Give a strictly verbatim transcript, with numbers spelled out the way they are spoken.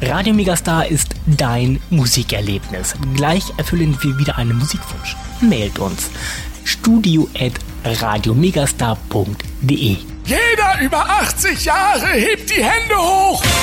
Radio Megastar ist dein Musikerlebnis. Gleich erfüllen wir wieder einen Musikwunsch. Mailt uns studio at radiomegastar punkt de. Jeder über achtzig Jahre hebt die Hände hoch.